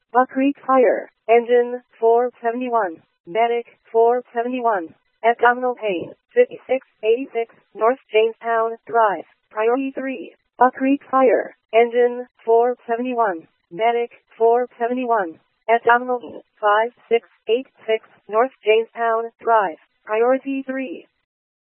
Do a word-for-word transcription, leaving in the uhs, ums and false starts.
Buck Creek Fire. Engine, four seventy-one. Medic, four seventy-one. Abdominal pain, fifty-six eighty-six, North Jamestown Drive. Priority three. Buck Creek Fire. Engine, four seventy-one. Medic, four seventy-one. Abdominal pain, five six eight six, North Jamestown Drive. Priority three.